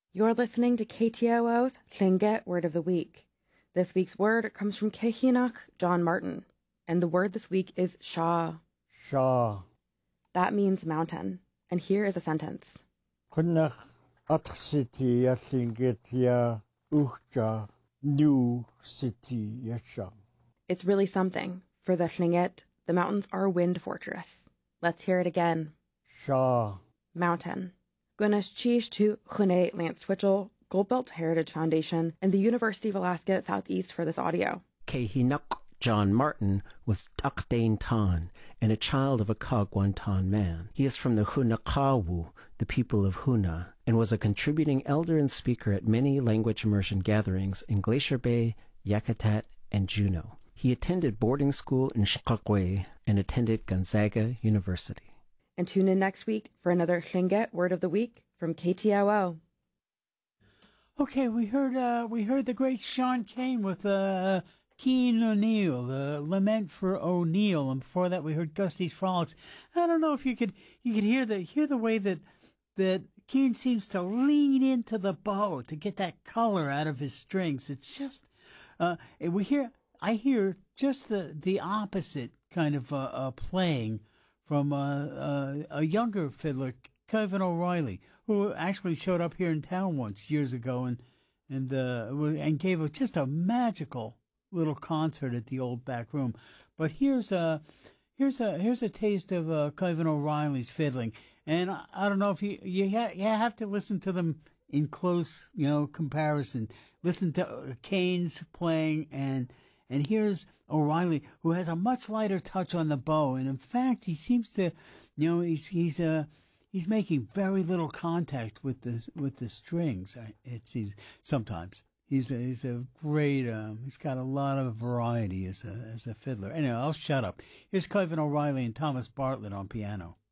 You're listening to KTOO's Llynget Word of the Week. This week's word comes from Cehinoch John Martin, and the word this week is Shaw. Shaw. That means mountain, and here is a sentence. Hunnach atchsiti Llyngetia uchja new city yesha. It's really something. For the Llynget, the mountains are a wind fortress. Let's hear it again. Shaw. Mountain. Gunas Chish to Chune Lance Twitchell, Goldbelt Heritage Foundation, and the University of Alaska Southeast for this audio. Cehinoch John Martin was Takdain Tan and a child of a Kagwantan man. He is from the Hunakawu, the people of Huna, and was a contributing elder and speaker at many language immersion gatherings in Glacier Bay, Yakutat, and Juneau. He attended boarding school in Shkakwe and attended Gonzaga University. And tune in next week for another Llynget Word of the Week from KTOO. Okay, we heard the great Sean Kane with Keen O'Neill, the Lament for O'Neill, and before that we heard Gusty's Frolics. I don't know if you could hear the way that Keen seems to lean into the bow to get that color out of his strings. It's just I hear just the opposite kind of playing from a younger fiddler, Kevin O'Reilly, who actually showed up here in town once years ago and gave just a magical little concert at the old back room. But here's a taste of Kevin O'Reilly's fiddling, and I don't know if you have to listen to them in close comparison. Listen to Kane's playing and here's O'Reilly, who has a much lighter touch on the bow, and in fact, he seems to, he's making very little contact with the strings. It seems sometimes he's a great. He's got a lot of variety as a fiddler. Anyway, I'll shut up. Here's Kevin O'Reilly and Thomas Bartlett on piano.